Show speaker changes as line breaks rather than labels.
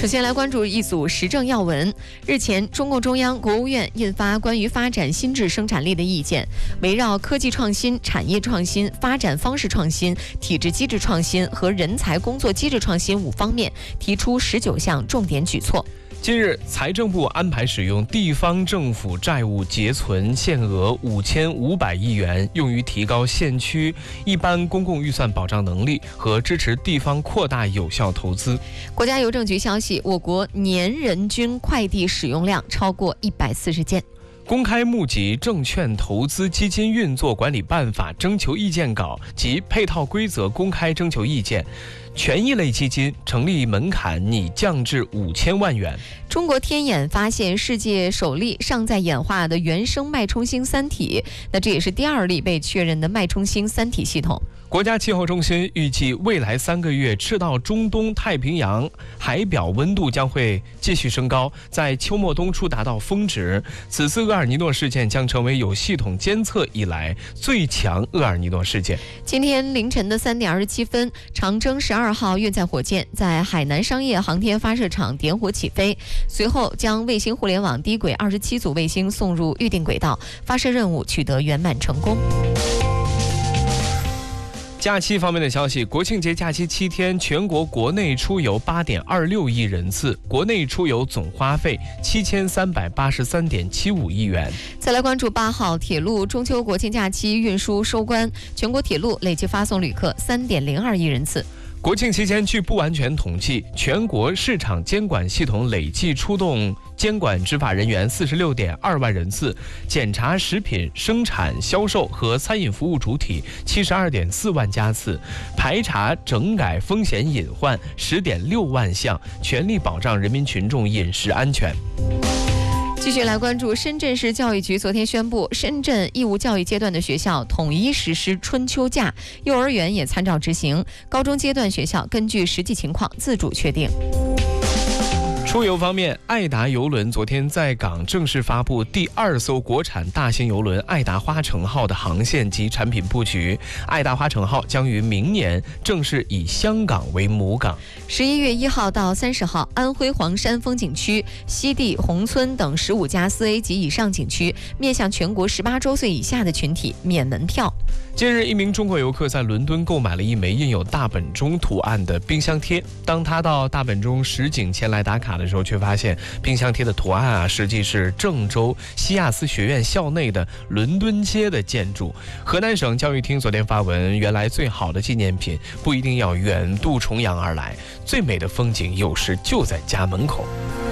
首先来关注一组时政要闻。日前，中共中央、国务院印发关于发展新质生产力的意见，围绕科技创新、产业创新、发展方式创新、体制机制创新和人才工作机制创新5方面，提出19项重点举措。
近日，财政部安排使用地方政府债务结存限额5500亿元，用于提高县区一般公共预算保障能力和支持地方扩大有效投资。
国家邮政局消息，我国年人均快递使用量超过140件。
公开募集证券投资基金运作管理办法征求意见稿及配套规则公开征求意见，权益类基金成立门槛拟降至5000万元。
中国天眼发现世界首例尚在演化的原生脉冲星三体，这也是第2例被确认的脉冲星三体系统。
国家气候中心预计未来3个月赤道中东太平洋海表温度将会继续升高，在秋末冬初达到峰值。此次厄尔尼诺事件将成为有系统监测以来最强厄尔尼诺事件。
今天凌晨的3点27分，长征12号运载火箭在海南商业航天发射场点火起飞，随后将卫星互联网低轨27组卫星送入预定轨道，发射任务取得圆满成功。
假期方面的消息，国庆节假期7天，全国国内出游8.26亿人次，国内出游总花费7383.75亿元。
再来关注8号铁路中秋国庆假期运输收官，全国铁路累计发送旅客3.02亿人次。
国庆期间，据不完全统计，全国市场监管系统累计出动监管执法人员46.2万人次，检查食品生产、销售和餐饮服务主体72.4万家次，排查整改风险隐患10.6万项，全力保障人民群众饮食安全。
继续来关注深圳市教育局昨天宣布，深圳义务教育阶段的学校统一实施春秋假，幼儿园也参照执行，高中阶段学校根据实际情况自主确定。
出游方面，爱达邮轮昨天在港正式发布第2艘国产大型邮轮爱达花城号的航线及产品布局。爱达花城号将于明年正式以香港为母港。
11月1号到30号，安徽黄山风景区、西递、宏村等15家4A 级以上景区面向全国18周岁以下的群体免门票。
近日，一名中国游客在伦敦购买了一枚印有大本钟图案的冰箱贴。当他到大本钟实景前来打卡的时候，却发现冰箱贴的图案实际是郑州西亚斯学院校内的伦敦街的建筑。河南省教育厅昨天发文，原来最好的纪念品不一定要远渡重洋而来，最美的风景有时就在家门口。